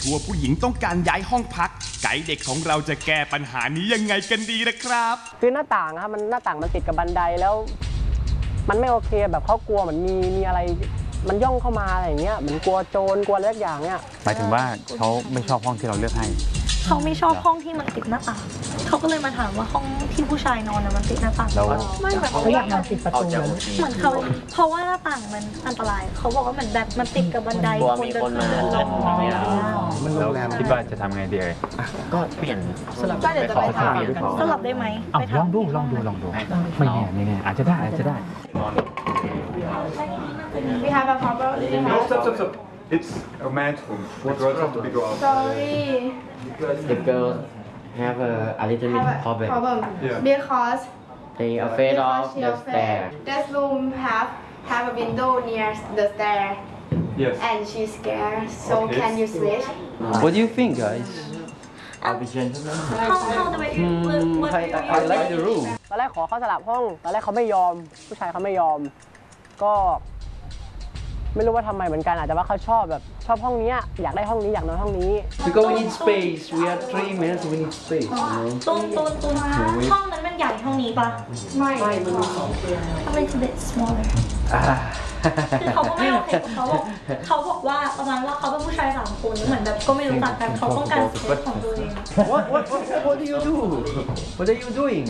ทัวร์ผู้หญิงต้องการย้ายห้องพักไกด์เด็กของเราจะแก้ปัญหานี้ยังไงกันดีนะครับคือหน้าต่างครับหน้าต่างมันติดกับบันไดแล้วมันไม่โอเคแบบเขากลัวเหมือนมีอะไรมันย่องเข้ามาอะไรอย่างเงี้ยเหมือนกลัวโจรกลัวอะไรอย่างเงี้ยหมายถึงว่าเขาไม่ชอบห้องที่เราเลือกให้เขาไม่ชอบห้องที่มันติดหน้าต่างเขาก็เลยมาถามว่าห้องที่ผู้ชายนอนมันติดหน้าต่างไม่แบบเขาอยากนอนติดประตูเหมือนเขาเพราะว่าหน้าต่างมันอันตรายเขาบอกว่าเหมือนแบบมันติดกับบันไดคนเดินมันโรงแรมคิดว่าจะทำไงดีก็เปลี่ยนสลับก็เดี๋ยวจะไปถามสลับได้ไหมลองดูไม่แน่อาจจะได้ We have a problem. Stop. It's a man's room. The girls have to be go out. Sorry. The girls have a little bit problem. Yeah. Because They afraid of the stair. This room have a window near the stair. Yes. And she's scared. So Okay. can you switch? What do you think, guys? I'll be gentleman. How the way I like the room. ตอนแรกขอเขาสลับห้องตอนแรกเขาไม่ยอมผู้ชายเขาไม่ยอมก็ไม่รู้ว่าทำไมเหมือนกันอาจจะว่าเขาชอบห้องนี้อยากได้ห้องนี้อยากนอนห้องนี้ Because we need space. We are 3 men, so we need space. ตูนห้องนั้นมันใหญ่ห้องนี้ปะไม่มันมี2 เตียงทำไม it's a bit smaller คือเขาก็ไม่โอเคเขาบอกว่าประมาณว่าเขาเป็นผู้ชาย3 คนเหมือนแบบก็ไม่รู้จักกันเขาต้องการสเปซของตัวเอง What do you do? What are you doing?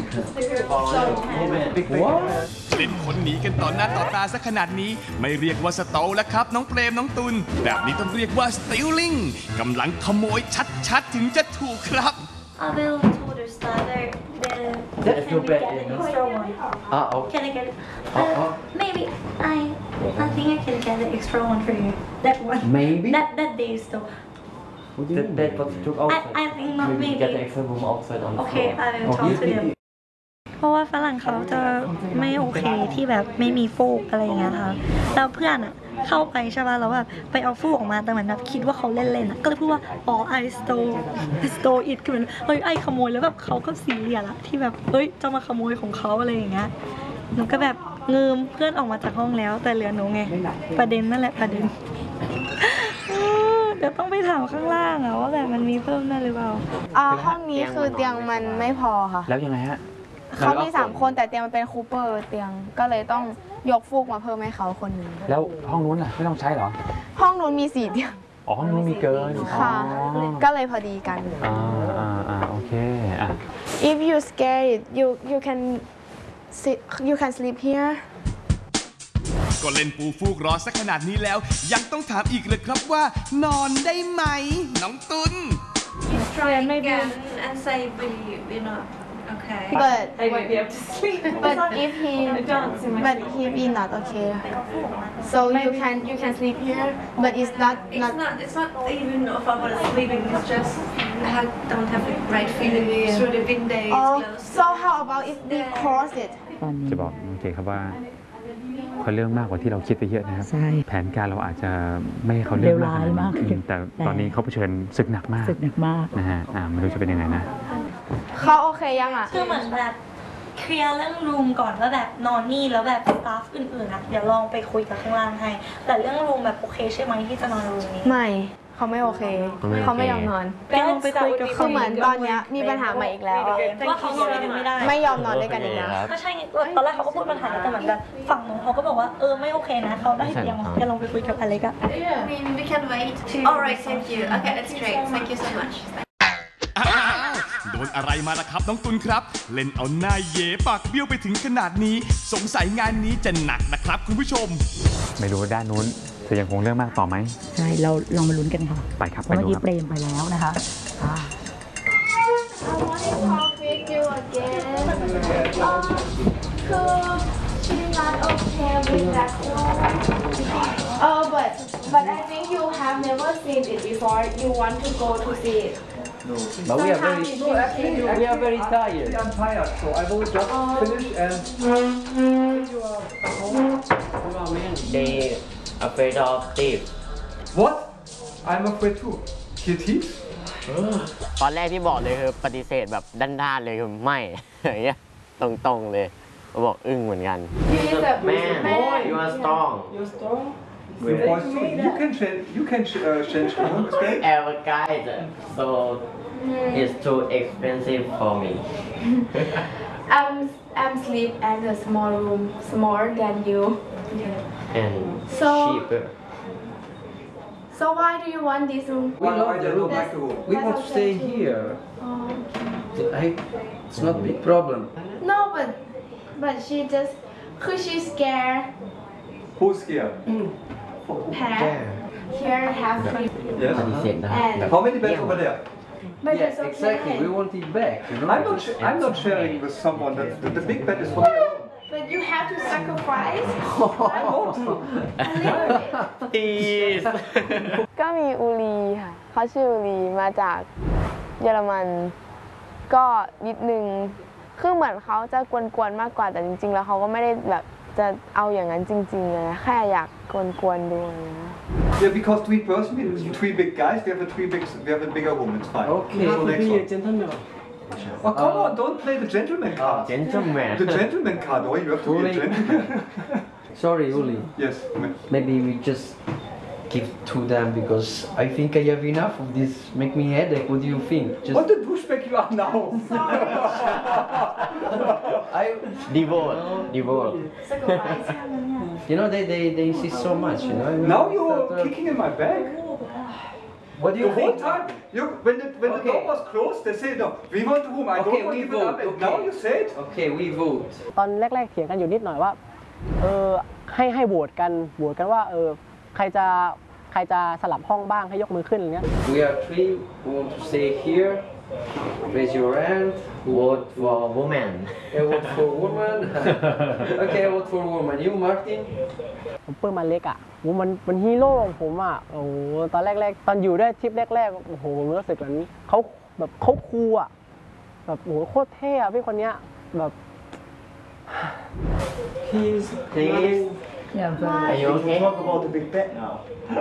What? เล่นคนหนีกันต่อหน้าต่อตาซะขนาดนี้ไม่เรียกว่าสโตลแล้วครับน้องเปรมน้องตุลแบบนี้ต้องเรียกว่าสติลลิงกำลังขโมยชัดๆถึงจะถูกครับ I will told her starter That's can your we bed, get an extra one Okay. can I get it maybe I think I can get an extra one for you that one Maybe? that day though That was took outside. I think not maybe Get the extra room outside on the okay floor. I will talk to them เพราะว่าฝรั่งเขาจะไม่โอเคที่แบบไม่มีฟูกอะไรอย่างเงี้ยค่ะแล้วเพื่อนอ่ะเข้าไปใช่ป่ะแล้วแบบไปเอาฟูกออกมาแต่เหมือนแบบคิดว่าเขาเล่นๆอ่ะก็เลยพูดว่าอ๋อ I stole it คือเหมือนเฮ้ยไอขโมยแล้วแบบเขาก็ซีเรียสอะที่แบบเฮ้ยจะมาขโมยของเขาอะไรอย่างเงี้ยหนูก็แบบเงิมเพื่อนออกมาจากห้องแล้วแต่เหลือหนูไงประเด็นนั่นแหละประเด็นเดี๋ยวต้องไปถามข้างล่างอะว่าแบบมันมีเพิ่มได้หรือเปล่าห้องนี้คือเตียงมันไม่พอค่ะแล้วยังไงฮะเขามี3 คนแต่เตียงมันเป็นคูเปอร์เตียงก็เลยต้องยกฟูกมาเพิ่มให้เขาคนนึงแล้วห้องนู้นล่ะไม่ต้องใช้หรอห้องนู้นมี4 เตียงห้องนู้นมีเกินค่ะก็เลยพอดีกันโอเค If you scared you can sleep here ก็เล่นปูฟูกรอสักขนาดนี้แล้วยังต้องถามอีกเลยครับว่านอนได้ไหมน้องตุล try again and say we're not okay but I might be able to sleep but if he not okay so you can sleep here but it's not even if I want to sleeping it's just I don't have the right feeling through the window is closed so how about if we close it จะบอกโอเคครับว่าเขาเรื่องมากกว่าที่เราคิดไปเยอะนะครับแผนการเราอาจจะไม่ให้เขาเรื่องมากแต่ตอนนี้เขาเผชิญศึกหนักมากนะฮะไม่รู้จะเป็นยังไงนะเขาโอเคยังอ่ะคือเหมือนแบบเคลียร์เรื่องรูมก่อนว่าแบบนอนนี่แล้วแบบสตาฟอื่นๆอ่ะเดี๋ยวลองไปคุยกับข้างล่างให้แต่เรื่องรูมแบบโอเคใช่ไหมที่จะนอนรูมนี้ไม่เขาไม่โอเคเขาไม่ยอมนอนคือเหมือนตอนนี้มีปัญหาใหม่อีกแล้วว่าเขานอนด้วยกันไม่ได้ไม่ยอมนอนด้วยกันอีกแล้วก็ใช่ตอนแรกเขาก็พูดปัญหาแต่เหมือนแบบฝั่งนู้นเขาก็บอกว่าไม่โอเคนะเขาได้เตียงจะลองไปคุยกับอเล็กอะ We can wait. Alright, thank you. Okay, that's great. Thank you so much. โดนอะไรมาล่ะครับน้องตุลครับเล่นเอาหน้าเย่ปากเบี้ยวไปถึงขนาดนี้สงสัยงานนี้จะหนักนะครับคุณผู้ชมไม่รู้ด้านนู้นจะยังคงเรื่องมากต่อไหมใช่เราลองมาลุ้นกันค่ะไปครับเมื่อกี้เปรมไปแล้วนะคะ I want to talk with you again. She's not okay with that one. But I think you have never seen it before. You want to go to see it. No. But we are very tired. I'm tired, so I will just finish and you are home. They afraid of thieves. What? I'm afraid too. Thieves? ตอนแรกที่บอกเลยคือปฏิเสธแบบด้านๆเลยคือไม่อย่างเงี้ยตรงๆเลยเขาบอกอึ้งเหมือนกัน He is a Man you are strong You're strong. Your voice too. You can change tone. It's great. have a guide, so it's too expensive for me. I'm sleep at a small room, smaller than you. And So- cheaper. So why do you want this room? We love the room. Like the room. We want to stay here. It's not a big problem. No, but she just, cause she's scared. Who's here? Have here have three, ปฏิเสธได้ and How many beds over there? but Yeah, it's okay. exactly. We want it back, you know. I'm not sharing with someone. The big bed is for me alone. But you have to sacrifice I want to. a little bit. Please ก็มีอูรีค่ะเขาชื่ออูรีมาจากเยอรมันก็นิดนึงคือเหมือนเขาจะกวนๆมากกว่าแต่จริงๆแล้วเขาก็ไม่ได้แบบจะเอาอย่างนั้นจริงๆเลยนะแค่อยากกวนๆดูนะ Yeah, because three person, three big guys. We have a bigger room. It's fine. Okay. So next one. gentleman. Oh, come on! Don't play the gentleman card. gentleman The gentleman card. Oh, you have to be a Uli. gentleman. Sorry, Uli. Yes. Maybe we just give to them because I think I have enough of this. Make me headache. What do you think? Just What the douchebag you are now? divorce Sacrifice. you know they insist so much. You know. Now you're kicking in my back. What do you The whole think? time, when the door was closed, they say no. We want the room. I Okay, don't want we to give it up. vote, And okay. now you say it. Okay, we vote. ตอนแรกๆเถียงกันอยู่นิดหน่อยว่าให้โหวตกันว่าใครจะสลับห้องบ้างให้ยกมือขึ้นอะไรเงี้ย We are three who want to stay here. Raise your hand. vote for woman I vote for woman. Okay, I vote for woman. You, Martin? ผมเปิ้ลมาเล็กอ่ะโหมันฮีโร่ของผมอ่ะโอ้โหตอนแรกๆตอนอยู่ด้วยทริปแรกๆโอ้โหผมรู้สึกเหมือนเขาแบบเขาคูลอ่ะแบบโอ้โหโคตรเท่อะพี่คนเนี้ยแบบ please are you okay Talk about the big bed now.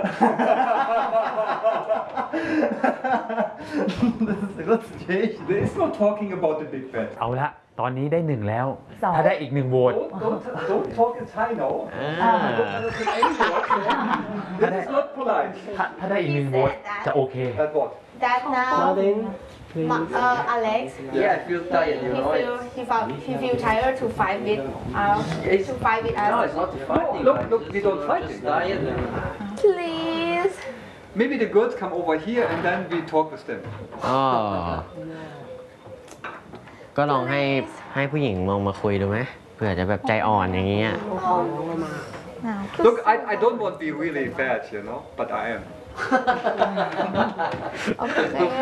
This is a good situation. There is no talking about the big bed. เอาละตอนนี้ได้หนึ่งแล้ว ถ้าได้อีกหนึ่งโหวต Don't talk in Thai, no. Don't understand any words. This is not polite. ถ้าได้อีกหนึ่งโหวตจะโอเค That what? That now, Alex, Yeah, I feel tired. You know. he feel tired to fight with It's- to fight with No, us. it's not fighting. Look, we don't fight Just it. tired. Please. Maybe the girls come over here and then we talk with them. ก็ลองให้ผู้หญิงมองมาคุยดูไหมเผื่อจะแบบใจอ่อนอย่างเงี้ย Look, I don't want to be really bad, you know, but I am. โอเค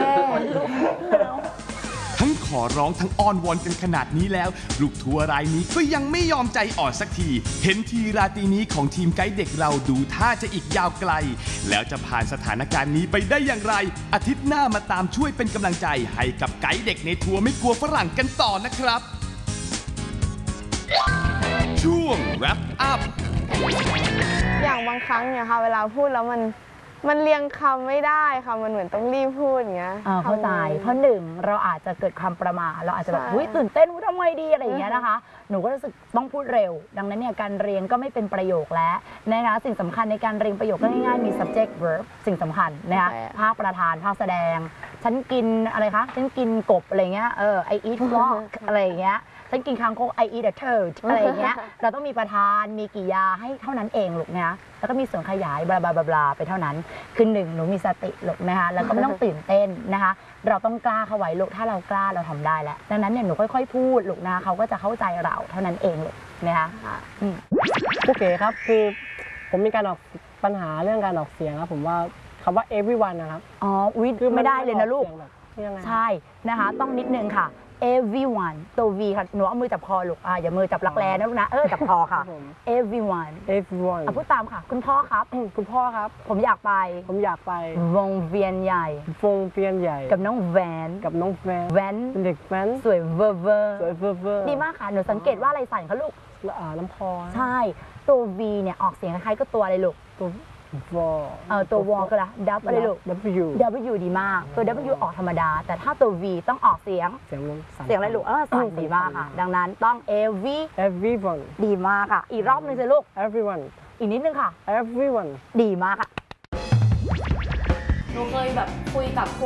ทั้งขอร้องทั้งอ้อนวอนกันขนาดนี้แล้ว ลูกทัวร์รายนี้ก็ยังไม่ยอมใจอ่อนสักที เห็นทีราตรีนี้ของทีมไกด์เด็กเราดูท่าจะอีกยาวไกล แล้วจะผ่านสถานการณ์นี้ไปได้อย่างไร อาทิตย์หน้ามาตามช่วยเป็นกำลังใจให้กับไกด์เด็กในทัวร์ไม่กลัวฝรั่งกันต่อนะครับ ช่วง wrap up อย่างบางครั้งเนี่ยค่ะเวลาพูดแล้วมันเรียงคำไม่ได้ค่ะมันเหมือนต้องรีบพูดอย่างเงี้ยเข้าใจเพราะหนึ่งเราอาจจะเกิดความประมาทเราอาจจะแบบใช่อุ๊ยตื่นเต้นทำไงดีอะไรอย่างเงี้ยนะคะหนูก็รู้สึกต้องพูดเร็ว ดังนั้นเนี่ยการเรียนก็ไม่เป็นประโยคแล้วนะคะสิ่งสำคัญในการเรียนประโยคก็ง่ายๆมี subject verb สิ่งสำคัญนะคะภาคประธานภาคแสดงฉันกินอะไรคะฉันกินกบอะไรเงี้ยI eat frog อะไรอย่างเงี้ยฉันกินคางคก I eat a turd อะไรอย่างเงี้ยเราต้องมีประธานมีกริยาให้เท่านั้นเองลูกนะแล้วก็มีส่วนขยายบลาบลาบลาไปเท่านั้นคือหนึ่งหนูมีสติลูกนะคะแล้วก็ไม่ต้องตื่นเต้นนะคะเราต้องกล้าเข้าไว้ลูกถ้าเรากล้าเราทำได้แล้วดังนั้นเนี่ยหนูค่อยๆพูดลูกนะเขาก็จะเข้าใจเราเท่านั้นเองลูกนะคะโอเคครับคือผมมีการออกปัญหาเรื่องการออกเสียงครับผมว่าคำว่า everyone นะครับอุ๊ยไม่ได้เลยนะลูกยังไงใช่นะคะต้องนิดนึงค่ะ everyone ตัว V ค่ะหนูเอามือจับคอลูกอย่ามือจับรักแร้นะลูกนะจับคอค่ะ everyone พูดตามค่ะคุณพ่อครับคุณพ่อครับผมอยากไปวงเวียนใหญ่กับน้องแวนเป็นเด็กแว้นสวยเวอร์เวอร์ดีมากค่ะหนูสังเกตว่าอะไรสั่นคะลูกน้ำคอใช่ตัว V เนี่ยออกเสียงคล้ายๆก็ตัวอะไรลูกตัววอก็ละดับอะไรลูก W ดีมากตัว W ออกธรรมดาแต่ถ้าตัว V ต้องออกเสียงอะไรลูกสั่นดีมากค่ะดังนั้นต้อง everyone ดีมากค่ะอีกรอบนึงสิลูกอีกนิดนึงค่ะ everyone ดีมากค่ะหนูเคยแบบคุยกับครู